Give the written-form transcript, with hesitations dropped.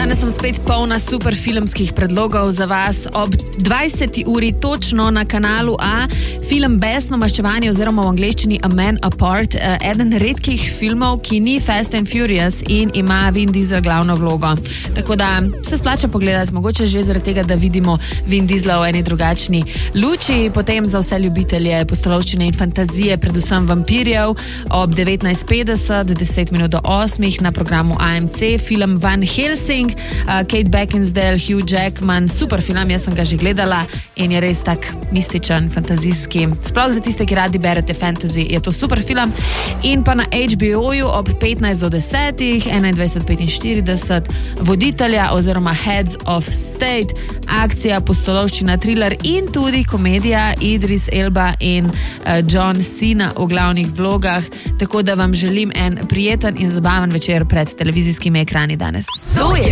Danes sem spet polna super filmskih predlogov za vas. Ob 20. uri točno na kanalu A film Besno maščevanje oziroma v angleščini A Man Apart, eden redkih filmov, ki ni Fast and Furious in ima Vin Diesel glavno vlogo. Tako da se splača pogledati, mogoče že zaradi tega, da vidimo Vin Diesla v eni drugačni luči. Potem za vse ljubitelje pustolovščine in fantazije, predvsem vampirjev, ob 19:50, 10 minut do 8 na programu AMC, film Van Helsing, Kate Beckinsale, Hugh Jackman, super film, jaz sem ga že gledala in je res tak mističen, fantazijski. Sploh za tiste, ki radi berete fantasy, je to super film. In pa na HBO-ju ob 15 do 10, 21:45, Voditelja oziroma Heads of State, akcija, pustolovščina, thriller in tudi komedija, Idris Elba in John Cena v glavnih vlogah. Tako da vam želim en prijeten in zabaven večer pred televizijskimi ekrani danes. To je